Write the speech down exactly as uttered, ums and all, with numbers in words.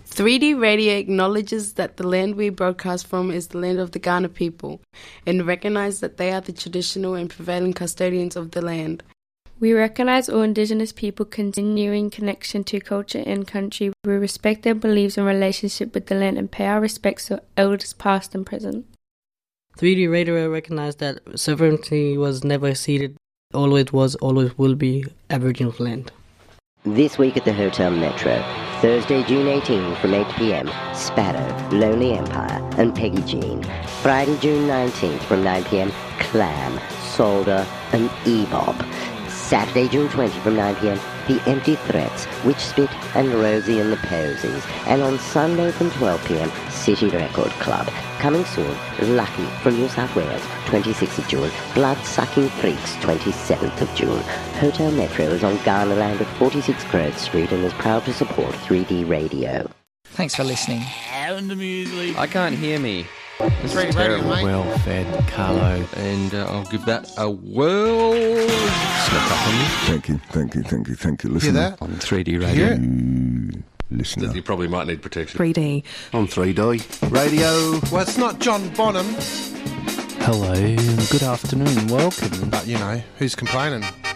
three D Radio acknowledges that the land we broadcast from is the land of the Kaurna people and recognise that they are the traditional and prevailing custodians of the land. We recognise all Indigenous people continuing connection to culture and country. We respect their beliefs and relationship with the land and pay our respects to elders past and present. three D Radio recognised that sovereignty was never ceded, always was, always will be Aboriginal land. This week at the Hotel Metro, Thursday, June eighteenth from eight p.m, Sparrow, Lonely Empire and Peggy Jean. Friday, June nineteenth from nine p.m, Clam, Solder and E-Bop. Saturday, June twentieth from nine p.m, The Empty Threats, Witch Spit and Rosie and the Posies. And on Sunday from twelve p.m, City Record Club. Coming soon, Lucky from New South Wales, twenty-sixth of June. Blood-Sucking Freaks, twenty-seventh of June. Hotel Metro is on Garnerland at forty-six Grove Street and is proud to support three D Radio. Thanks for listening. And the music. I can't hear me. This is terrible. Well-fed Carlo. And uh, I'll give that a whirl. Snuck up on me. Thank you, thank you, thank you, thank you. Listen Hear that? On three D Radio. You listen You probably might need protection. three D. On three D Radio. Well, it's not John Bonham, Hello, good afternoon, welcome. but you know, who's complaining?